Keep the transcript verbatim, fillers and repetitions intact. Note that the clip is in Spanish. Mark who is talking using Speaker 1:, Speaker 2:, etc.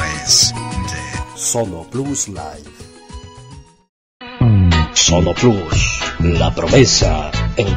Speaker 1: través de
Speaker 2: Sono Plus Live.
Speaker 3: Sono Plus, la promesa